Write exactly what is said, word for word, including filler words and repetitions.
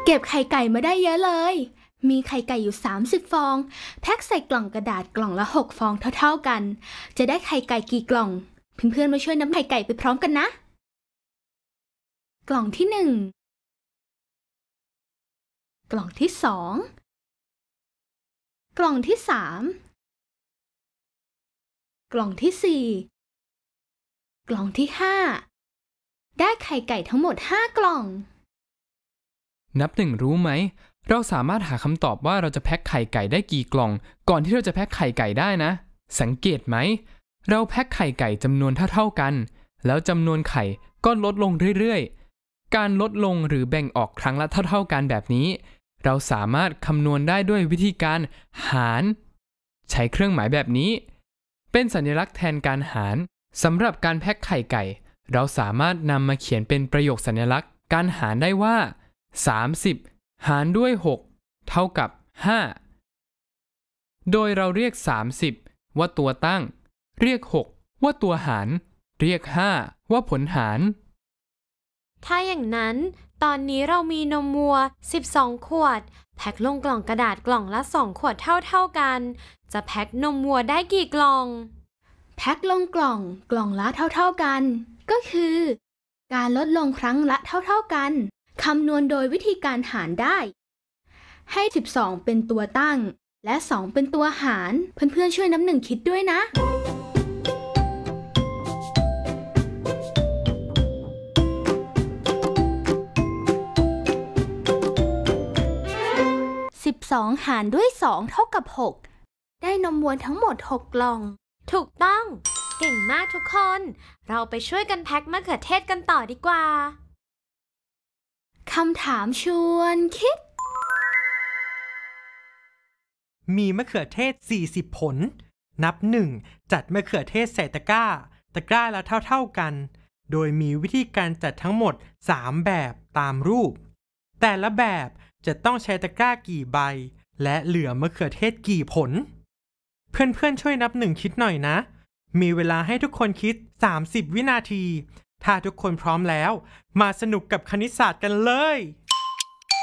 เก็บไข่ไก่มาได้เยอะเลยมีไข่ไก่อยู่สามสิบฟองแพ็คใส่กล่องกระดาษกล่องละหกฟองเท่าๆกันจะได้ไข่ไก่กี่กล่องเพื่อนๆมาช่วยนับไข่ไก่ไปพร้อมกันนะกล่องที่หนึ่งกล่องที่สองกล่องที่สามกล่องที่สี่กล่องที่ห้าได้ไข่ไก่ทั้งหมดห้ากล่องนับหนึ่งรู้ไหมเราสามารถหาคำตอบว่าเราจะแพ็คไข่ไก่ได้กี่กล่องก่อนที่เราจะแพ็คไข่ไก่ได้นะสังเกตไหมเราแพ็คไข่ไก่จำนวนเท่าๆกันแล้วจำนวนไข่ก็ลดลงเรื่อยๆการลดลงหรือแบ่งออกครั้งละเท่าๆกันแบบนี้เราสามารถคำนวณได้ด้วยวิธีการหารใช้เครื่องหมายแบบนี้เป็นสัญลักษณ์แทนการหารสำหรับการแพ็คไข่ไก่เราสามารถนำมาเขียนเป็นประโยคสัญลักษณ์การหารได้ว่าสามสิบหารด้วยหกเท่ากับห้าโดยเราเรียกสามสิบว่าตัวตั้งเรียกหกว่าตัวหารเรียกห้าว่าผลหารถ้าอย่างนั้นตอนนี้เรามีนมวัวสิบสองขวดแพ็คลงกล่องกระดาษกล่องละสองขวดเท่าๆกันจะแพ็คนมวัวได้กี่กล่องแพ็คลงกล่องกล่องละเท่าๆกันก็คือการลดลงครั้งละเท่าๆกันคำนวณโดยวิธีการหารได้ให้สิบสองเป็นตัวตั้งและสองเป็นตัวหารเพื่อนๆช่วยนับหนึ่งคิดด้วยนะสิบสองหารด้วยสองเท่ากับหกได้นมวัวทั้งหมดหกกล่องถูกต้องเก่งมากทุกคนเราไปช่วยกันแพ็คมะเขือเทศกันต่อดีกว่าคำถามชวนคิดมีมะเขือเทศสี่สิบผลนับหนึ่งจัดมะเขือเทศใส่ตะกร้าตะกร้าละเท่าๆกันโดยมีวิธีการจัดทั้งหมดสามแบบตามรูปแต่ละแบบจะต้องใช้ตะกร้ากี่ใบและเหลือมะเขือเทศกี่ผลเพื่อนๆช่วยนับหนึ่งคิดหน่อยนะมีเวลาให้ทุกคนคิดสามสิบวินาทีถ้าทุกคนพร้อมแล้วมาสนุกกับคณิตศาสตร์กันเลย